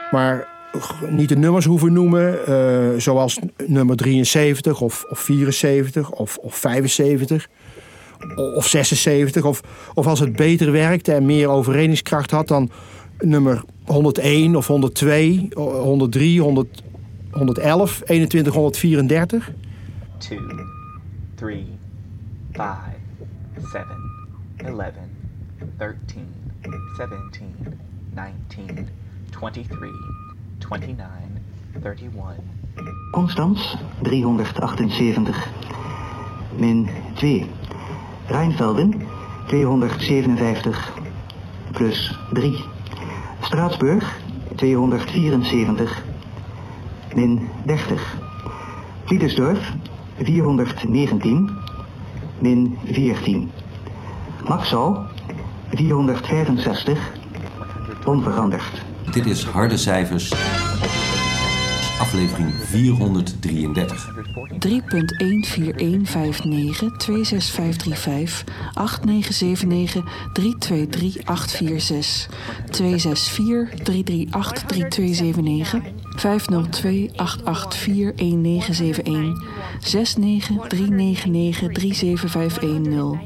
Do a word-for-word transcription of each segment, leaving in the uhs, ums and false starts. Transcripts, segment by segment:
maar niet de nummers hoeven noemen, uh, zoals nummer drieënzeventig of, of vierenzeventig of, of vijfenzeventig of zesenzeventig. Of, of als het beter werkte en meer overredingskracht had dan nummer honderdéén of honderdtwee, honderddrie, honderd, honderdelf, eenentwintig honderdvierendertig. two, three, five, seven, eleven, thirteen, seventeen, nineteen, twenty-three, twenty-nine, thirty-one. Constans, driehonderdachtenzeventig. Min twee. Rijnvelden, tweehonderdzevenenvijftig. Plus drie. Straatsburg, tweehonderdvierenzeventig. Min dertig. Pietersdorf, vierhonderdnegentien. Min veertien. Maxal, vierhonderdvijfenzestig. Onveranderd. Dit is Harde Cijfers, aflevering vierhonderddrieëndertig. drie punt een vier een vijf negen twee zes vijf drie vijf acht negen zeven negen drie twee drie acht vier zes twee zes vier drie drie acht drie twee zeven negen vijf nul twee acht acht vier een negen zeven een zes negen drie negen negen drie zeven vijf een nul.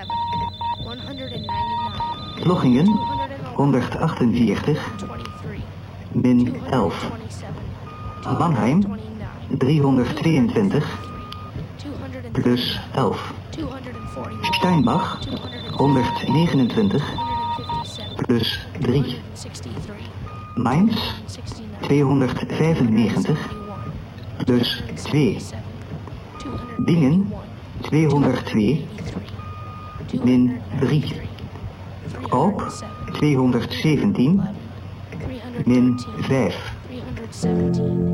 Vloggingen, honderdachtenveertig. Min elf. Mannheim, driehonderdtweeëntwintig. Plus elf. Steinbach, honderdnegenentwintig. Plus drie. Mainz, tweehonderdvijfennegentig. Plus twee. Bingen, tweehonderdtwee. Min drie. Koop, tweehonderdzeventien. Min vijf.